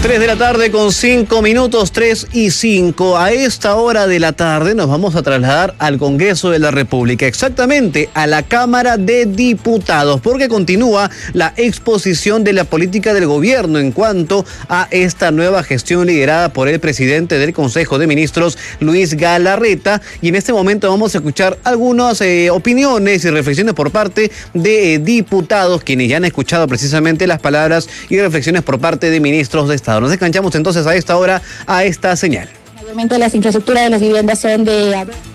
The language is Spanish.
3 de la tarde con 5 minutos, 3 y 5. A esta hora de la tarde nos vamos a trasladar al Congreso de la República, exactamente a la Cámara de Diputados, porque continúa la exposición de la política del gobierno en cuanto a esta nueva gestión liderada por el presidente del Consejo de Ministros, Luis Galarreta, y en este momento vamos a escuchar algunas opiniones y reflexiones por parte de diputados, quienes ya han escuchado precisamente las palabras y reflexiones por parte de ministros de Estado. Nos descanchamos entonces a esta hora a esta señal. Mayormente las infraestructuras de las viviendas son de